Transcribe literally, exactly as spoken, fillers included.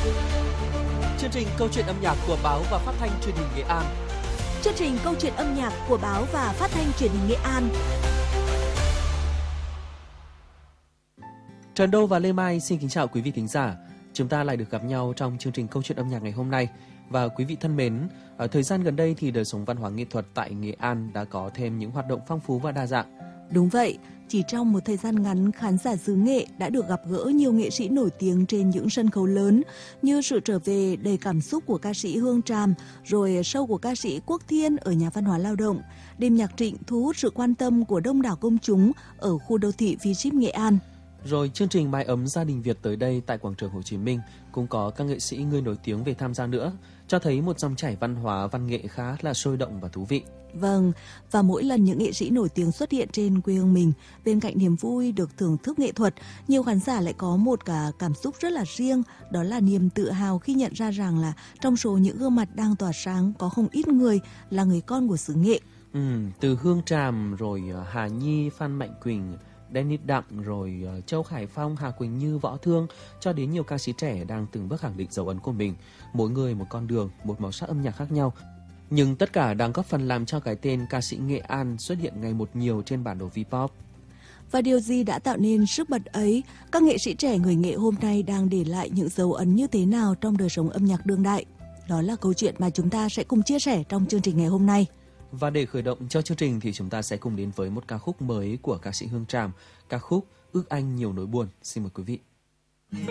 Chương trình Câu chuyện âm nhạc của báo và phát thanh truyền hình Nghệ An. Chương trình Câu chuyện âm nhạc của báo và phát thanh truyền hình Nghệ An. Trần Đô và Lê Mai xin kính chào quý vị thính giả. Chúng ta lại được gặp nhau trong chương trình Câu chuyện âm nhạc ngày hôm nay. Và quý vị thân mến, ở thời gian gần đây thì đời sống văn hóa nghệ thuật tại Nghệ An đã có thêm những hoạt động phong phú và đa dạng. Đúng vậy, chỉ trong một thời gian ngắn, khán giả xứ Nghệ đã được gặp gỡ nhiều nghệ sĩ nổi tiếng trên những sân khấu lớn, như sự trở về đầy cảm xúc của ca sĩ Hương Tràm, rồi show của ca sĩ Quốc Thiên ở Nhà Văn hóa Lao động, đêm nhạc Trịnh thu hút sự quan tâm của đông đảo công chúng ở khu đô thị V-Ship Nghệ An. Rồi chương trình Mái ấm gia đình Việt tới đây tại quảng trường Hồ Chí Minh cũng có các nghệ sĩ người nổi tiếng về tham gia nữa, cho thấy một dòng chảy văn hóa văn nghệ khá là sôi động và thú vị. Vâng, và mỗi lần những nghệ sĩ nổi tiếng xuất hiện trên quê hương mình, bên cạnh niềm vui được thưởng thức nghệ thuật, nhiều khán giả lại có một cả cảm xúc rất là riêng, đó là niềm tự hào khi nhận ra rằng là trong số những gương mặt đang tỏa sáng có không ít người là người con của xứ Nghệ. Ừ, từ Hương Tràm, rồi Hà Nhi, Phan Mạnh Quỳnh, Dennis Đặng, rồi Châu Khải Phong, Hà Quỳnh Như, Võ Thương, cho đến nhiều ca sĩ trẻ đang từng bước khẳng định dấu ấn của mình. Mỗi người một con đường, một màu sắc âm nhạc khác nhau. Nhưng tất cả đang góp phần làm cho cái tên ca sĩ Nghệ An xuất hiện ngày một nhiều trên bản đồ V-pop. Và điều gì đã tạo nên sức bật ấy? Các nghệ sĩ trẻ người Nghệ hôm nay đang để lại những dấu ấn như thế nào trong đời sống âm nhạc đương đại? Đó là câu chuyện mà chúng ta sẽ cùng chia sẻ trong chương trình ngày hôm nay. Và để khởi động cho chương trình thì chúng ta sẽ cùng đến với một ca khúc mới của ca sĩ Hương Tràm, ca khúc Ước Anh Nhiều Nỗi Buồn. Xin mời quý vị.